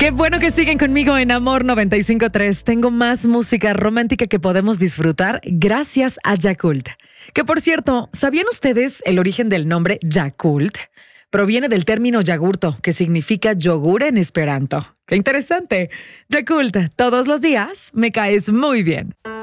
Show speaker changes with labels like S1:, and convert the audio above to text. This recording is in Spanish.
S1: Qué bueno que siguen conmigo en Amor 95.3. Tengo más música romántica que podemos disfrutar gracias a Yakult. Que por cierto, ¿sabían ustedes el origen del nombre Yakult? Proviene del término yagurto, que significa yogur en esperanto. ¡Qué interesante! Yakult, todos los días me caes muy bien.